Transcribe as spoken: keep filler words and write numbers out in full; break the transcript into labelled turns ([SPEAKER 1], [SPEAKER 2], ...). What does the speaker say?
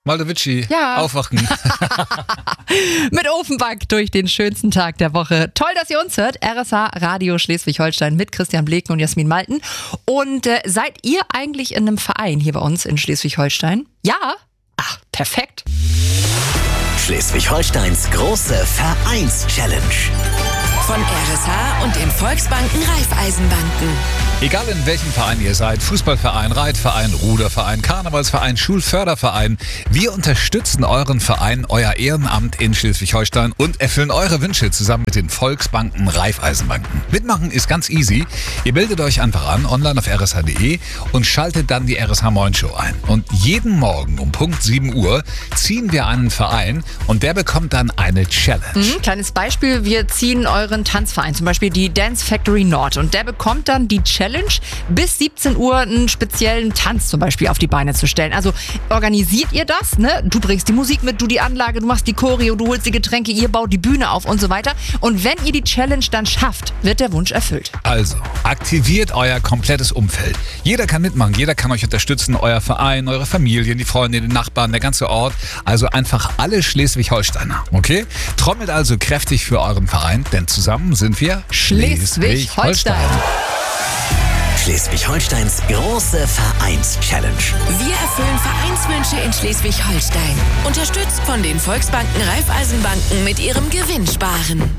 [SPEAKER 1] Maldowitschi,
[SPEAKER 2] Ja.
[SPEAKER 1] aufwachen.
[SPEAKER 2] Mit Ofenback durch den schönsten Tag der Woche. Toll, dass ihr uns hört. R S H Radio Schleswig-Holstein mit Christian Bleken und Jasmin Malten. Und äh, seid ihr eigentlich in einem Verein hier bei uns in Schleswig-Holstein? Ja? Ach, perfekt.
[SPEAKER 3] Schleswig-Holsteins große Vereins-Challenge.
[SPEAKER 4] Von R S H und den Volksbanken Raiffeisenbanken.
[SPEAKER 1] Egal in welchem Verein ihr seid, Fußballverein, Reitverein, Ruderverein, Karnevalsverein, Schulförderverein, wir unterstützen euren Verein, euer Ehrenamt in Schleswig-Holstein und erfüllen eure Wünsche zusammen mit den Volksbanken Raiffeisenbanken. Mitmachen ist ganz easy. Ihr meldet euch einfach an, online auf r s h punkt d e und schaltet dann die R S H Moin Show ein. Und jeden Morgen um Punkt sieben Uhr ziehen wir einen Verein und der bekommt dann eine Challenge.
[SPEAKER 2] Mhm, kleines Beispiel, wir ziehen euren Tanzverein, zum Beispiel die Dance Factory Nord. Und der bekommt dann die Challenge, bis siebzehn Uhr einen speziellen Tanz zum Beispiel auf die Beine zu stellen. Also organisiert ihr das, ne? Du bringst die Musik mit, du die Anlage, du machst die Choreo, du holst die Getränke, ihr baut die Bühne auf und so weiter. Und wenn ihr die Challenge dann schafft, wird der Wunsch erfüllt.
[SPEAKER 1] Also, aktiviert euer komplettes Umfeld. Jeder kann mitmachen, jeder kann euch unterstützen, euer Verein, eure Familien, die Freunde, die Nachbarn, der ganze Ort. Also einfach alle Schleswig-Holsteiner, okay? Trommelt also kräftig für euren Verein, denn zusammen sind wir
[SPEAKER 2] Schleswig-Holstein.
[SPEAKER 3] Schleswig-Holsteins große Vereins-Challenge.
[SPEAKER 4] Wir erfüllen Vereinswünsche in Schleswig-Holstein. Unterstützt von den Volksbanken Raiffeisenbanken mit ihrem Gewinnsparen.